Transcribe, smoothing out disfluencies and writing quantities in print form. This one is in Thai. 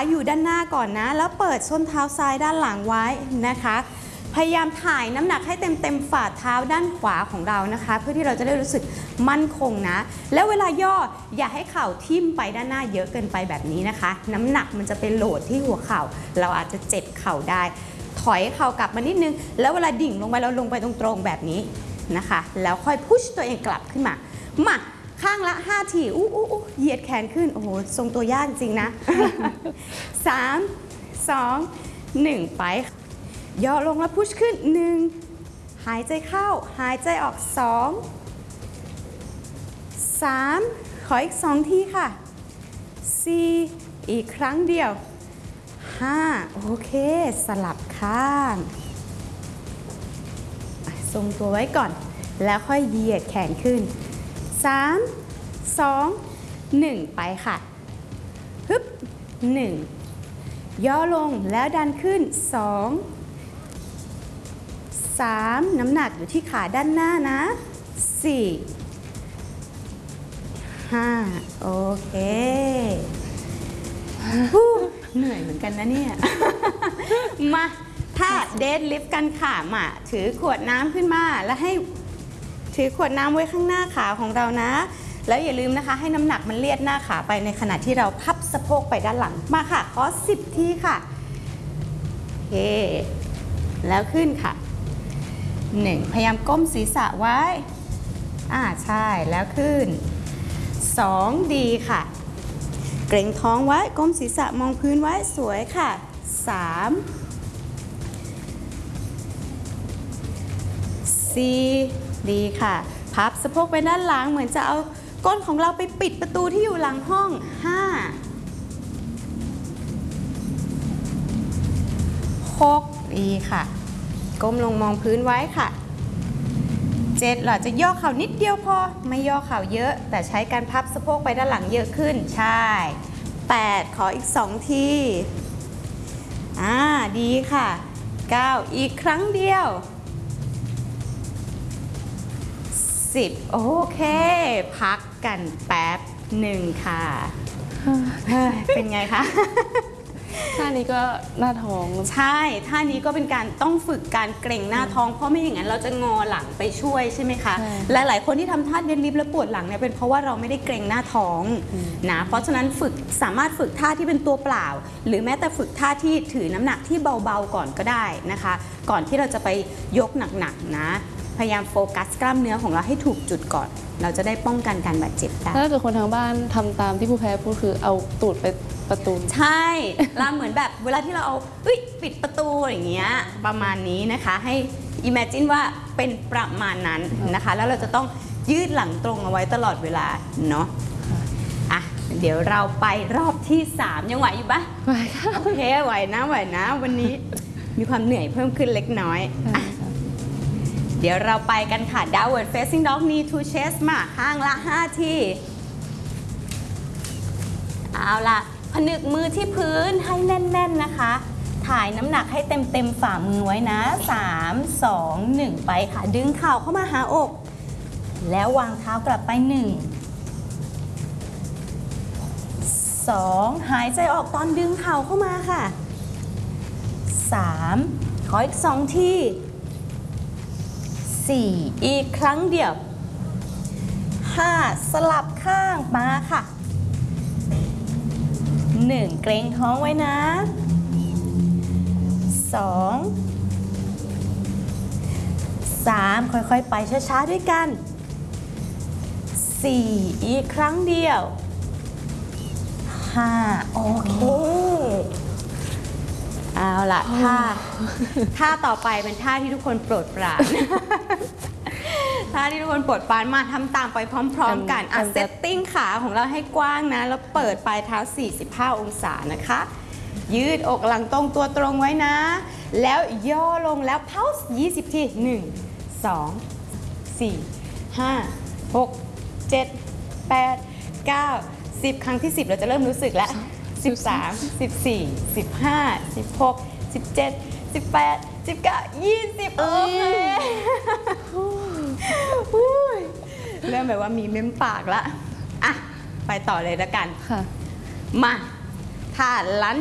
อยู่ด้านหน้าก่อนนะแล้วเปิดส้นเท้าซ้ายด้านหลังไว้นะคะพยายามถ่ายน้ำหนักให้เต็มฝ่าเท้าด้านขวาของเรานะคะเพื่อที่เราจะได้รู้สึกมั่นคงนะแล้วเวลาย่ออย่าให้เข่าทิ่มไปด้านหน้าเยอะเกินไปแบบนี้นะคะน้ำหนักมันจะไปโหลดที่หัวเข่าเราอาจจะเจ็บเข่าได้ถอยเข่ากลับมานิดนึงแล้วเวลาดิ่งลงไปเราลงไปตรงๆแบบนี้นะคะแล้วค่อยพุชตัวเองกลับขึ้นมาข้างละ5 ทีเหยียดแขนขึ้นโอ้โหทรงตัวยากจริงนะ 3 2 1 ไปย่อลงแล้วพุชขึ้น1หายใจเข้าหายใจออก2 3ขออีก2 ทีค่ะ4อีกครั้งเดียว5โอเคสลับข้างทรงตัวไว้ก่อนแล้วค่อยเหยียดแขนขึ้น3 2 1ไปค่ะฮึบ1ย่อลงแล้วดันขึ้น2 3น้ำหนักอยู่ที่ขาด้านหน้านะ4 5โอเคเหนื่อยเหมือนกันนะเนี่ย มาถ้าเดดลิฟต์กันขามาถือขวดน้ำขึ้นมาแล้วให้ถือขวดน้ำไว้ข้างหน้าขาของเรานะแล้วอย่าลืมนะคะให้น้ำหนักมันเลียดหน้าขาไปในขณะที่เราพับสะโพกไปด้านหลังมาค่ะขอ10 ทีค่ะโอเคแล้วขึ้นค่ะ1พยายามก้มศีรษะไว้ใช่แล้วขึ้น2ดีค่ะเกร็งท้องไว้ก้มศีรษะมองพื้นไว้สวยค่ะ3 4ดีค่ะพับสะโพกไปด้านหลังเหมือนจะเอาก้นของเราไปปิดประตูที่อยู่หลังห้อง5 6ดีค่ะก้มลงมองพื้นไว้ค่ะ7เราจะย่อเข่านิดเดียวพอไม่ย่อเข่าเยอะแต่ใช้การพับสะโพกไปด้านหลังเยอะขึ้นใช่8ขออีก2 ทีดีค่ะ9อีกครั้งเดียว10โอเคพักกันแป๊บหนึ่งค่ะเป็นไงคะท่านี้ก็หน้าท้องใช่ท่านี้ก็เป็นการต้องฝึกการเกร็งหน้าท้องเพราะไม่อย่างนั้นเราจะงอหลังไปช่วยใช่ไหมคะหลายๆคนที่ทำท่าเดดลิฟต์แล้วปวดหลังเนี่ยเป็นเพราะว่าเราไม่ได้เกร็งหน้าท้องนะเพราะฉะนั้นสามารถฝึกท่าที่เป็นตัวเปล่าหรือแม้แต่ฝึกท่าที่ถือน้ำหนักที่เบาๆก่อนก็ได้นะคะก่อนที่เราจะไปยกหนักๆนะพยายามโฟกัสกล้ามเนื้อของเราให้ถูกจุดก่อนเราจะได้ป้องกันการบาดเจ็บได้ถ้าเกิดคนทางบ้านทำตามที่ผู้แพ้พูดคือเอาตูดไปประตูใช่เราเหมือนแบบเวลาที่เราเอาปิดประตูอย่างเงี้ยประมาณนี้นะคะให้ imagine ว่าเป็นประมาณนั้นนะคะแล้วเราจะต้องยืดหลังตรงเอาไว้ตลอดเวลาเนาะเดี๋ยวเราไปรอบที่3ยังไหวอยู่ปะไหวค่ะโอเคไหวนะวันนี้มีความเหนื่อยเพิ่มขึ้นเล็กน้อยเดี๋ยวเราไปกันค่ะ downward facing dog knee to chest มาข้างละ5 ทีเอาล่ะผนึกมือที่พื้นให้แน่นๆนะคะถ่ายน้ำหนักให้เต็มฝ่ามือไว้นะ3 2 1ไปค่ะดึงเข่าเข้ามาหาอกแล้ววางเท้ากลับไป1 2หายใจออกตอนดึงเข่าเข้ามาค่ะ3ขออีก2 ที4อีกครั้งเดียว5สลับข้างมาค่ะ1เกร็งท้องไว้นะ2 3ค่อยๆไปช้าๆด้วยกัน4อีกครั้งเดียว5โอเคเอาล่ะท่าต่อไปเป็นท่าที่ทุกคนโปรดปรานท่าที่ทุกคนโปรดปรานมาทำตามไปพร้อมๆกันเซตติ้งขาของเราให้กว้างนะแล้วเปิดปลายเท้า45 องศานะคะยืดอกหลังตรงตัวตรงไว้นะแล้วย่อลงแล้ว pause 20 ที1 2 4 5 6 7 8 9 10ครั้งที่10เราจะเริ่มรู้สึกแล้ว13 14 15 16 17 18 19 20โอเคเริ่มแบบว่ามีเม้มปากละไปต่อเลยแล้วกันมาท่าลัน